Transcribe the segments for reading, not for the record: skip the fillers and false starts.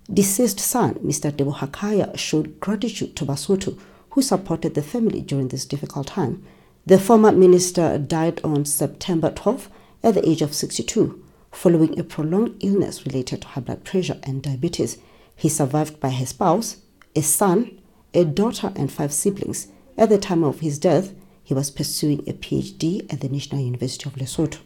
deceased son, Mr. Debo Hakaya, showed gratitude to Basotho, who supported the family during this difficult time. The former minister died on September 12 at the age of 62, following a prolonged illness related to high blood pressure and diabetes. He survived by his spouse, a son, a daughter, and 5 siblings. At the time of his death, he was pursuing a PhD at the National University of Lesotho.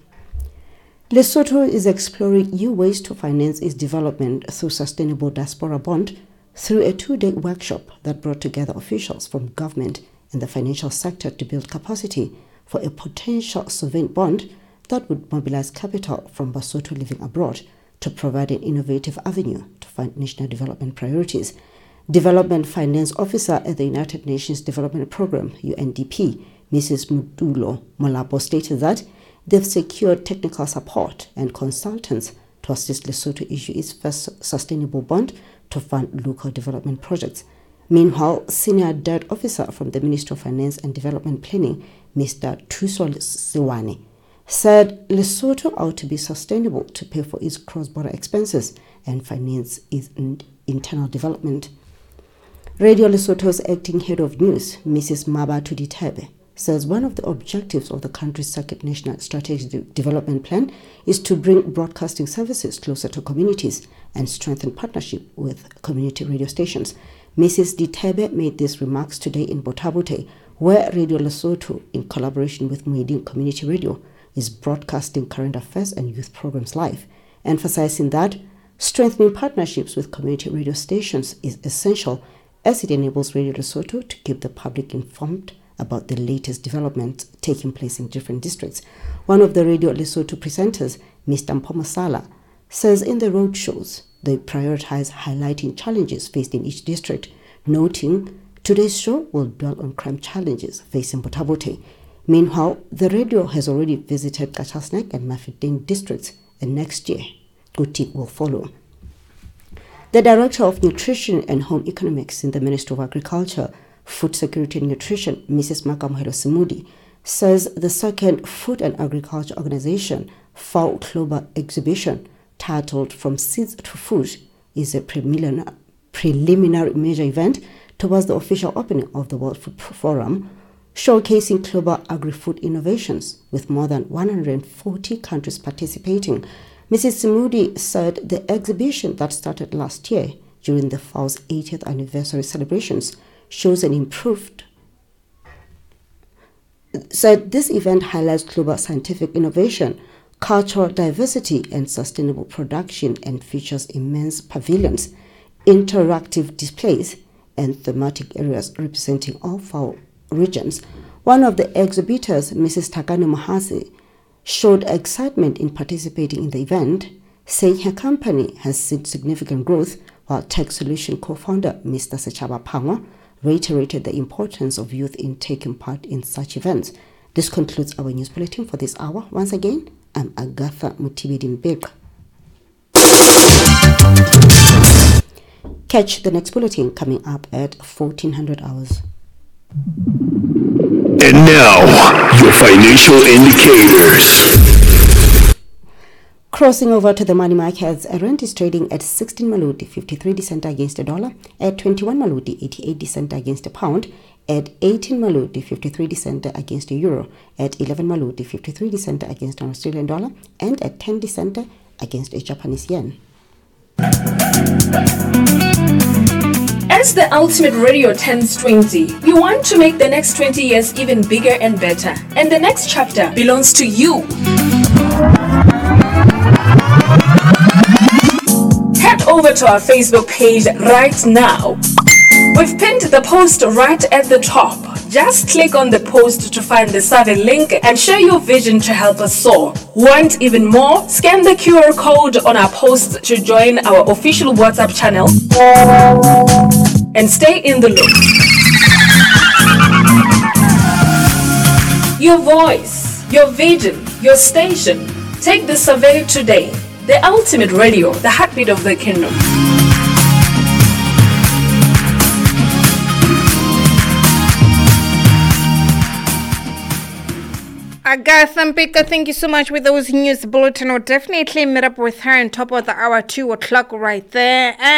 Lesotho is exploring new ways to finance its development through Sustainable Diaspora Bond through a 2-day workshop that brought together officials from government and the financial sector to build capacity for a potential sovereign bond that would mobilize capital from Basotho living abroad to provide an innovative avenue to fund national development priorities. Development Finance Officer at the United Nations Development Programme, UNDP, Mrs. Mutulo Molapo, stated that they've secured technical support and consultants to assist Lesotho issue its first sustainable bond to fund local development projects. Meanwhile, Senior Debt Officer from the Ministry of Finance and Development Planning, Mr. Tusol Siwane, said Lesotho ought to be sustainable to pay for its cross-border expenses and finance its internal development. Radio Lesotho's acting head of news, Mrs. Mabatu Ditebe, says one of the objectives of the country's second national strategic development plan is to bring broadcasting services closer to communities and strengthen partnership with community radio stations. Mrs. Ditebe made these remarks today in Botabute, where Radio Lesotho, in collaboration with Muiding Community Radio, is broadcasting current affairs and youth programs live, emphasizing that strengthening partnerships with community radio stations is essential as it enables Radio Lesotho to keep the public informed about the latest developments taking place in different districts. One of the Radio Lesotho presenters, Mr. Mpho Sala, says in the road shows they prioritize highlighting challenges faced in each district, noting today's show will dwell on crime challenges facing Botabute. Meanwhile, the radio has already visited Kachasnek and Mafeking districts, and next year, Kuti will follow. The Director of Nutrition and Home Economics in the Ministry of Agriculture, Food Security and Nutrition, Mrs. Makamohelo Simudi, says the second Food and Agriculture Organization FAO Global Exhibition, titled From Seeds to Food, is a preliminary major event towards the official opening of the World Food Forum, showcasing global agri-food innovations with more than 140 countries participating. Mrs. Simudi said the exhibition that started last year during the FAO's 80th anniversary celebrations shows an improved. Said this event highlights global scientific innovation, cultural diversity, and sustainable production, and features immense pavilions, interactive displays, and thematic areas representing all FAO regions. One of the exhibitors, Mrs. Takane Mohase, showed excitement in participating in the event, saying her company has seen significant growth, while Tech Solution co-founder Mr. Sechaba Pangwa reiterated the importance of youth in taking part in such events. This concludes our news bulletin for this hour. Once again, I'm Agatha Mutibedi-Mbeka. Catch the next bulletin coming up at 1400 hours. And now, your financial indicators. Crossing over to the money markets, Rand is trading at 16 Maludi 53 cents against a dollar, at 21 Maludi 88 cents against a pound, at 18 Maludi 53 cents against a euro, at 11 Maludi 53 cents against an Australian dollar, and at 10 cents against a Japanese yen. As the Ultimate Radio turns 20, we want to make the next 20 years even bigger and better. And the next chapter belongs to you. Head over to our Facebook page right now. We've pinned the post right at the top. Just click on the post to find the survey link and share your vision to help us soar. Want even more? Scan the QR code on our post to join our official WhatsApp channel and stay in the loop. Your voice, your vision, your station. Take the survey today. The Ultimate Radio, the heartbeat of the kingdom. Agatha Mbeka, thank you so much with those news bulletin. We'll definitely meet up with her on top of the hour 2 o'clock right there.